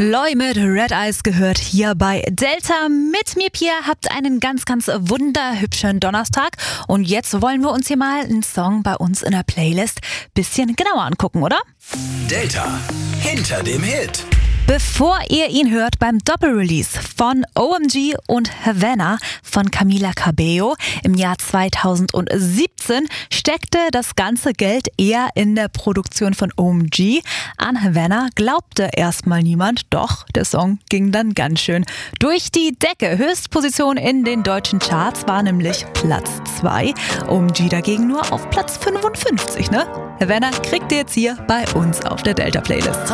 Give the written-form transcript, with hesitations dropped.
Loi mit Red Eyes gehört hier bei Delta mit mir, Pia. Habt einen ganz, ganz wunderhübschen Donnerstag. Und jetzt wollen wir uns hier mal einen Song bei uns in der Playlist bisschen genauer angucken, oder? Delta hinter dem Hit. Bevor ihr ihn hört, beim Doppelrelease von OMG und Havana von Camila Cabello im Jahr 2017 steckte das ganze Geld eher in der Produktion von OMG. An Havana glaubte erstmal niemand, doch der Song ging dann ganz schön durch die Decke. Höchstposition in den deutschen Charts war nämlich Platz 2, OMG dagegen nur auf Platz 55. Havana kriegt ihr jetzt hier bei uns auf der Delta Playlist.